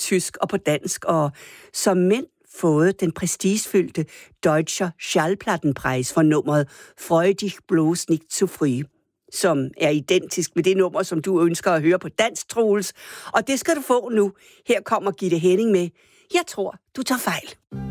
tysk og på dansk, og som mænd fået den prestigefyldte Deutscher Schallplattenpreis for nummeret Freu dich bloß nicht zu früh, som er identisk med det nummer, som du ønsker at høre på dansk, Troels. Og det skal du få nu. Her kommer Gitte Henning med Jeg tror, du tager fejl.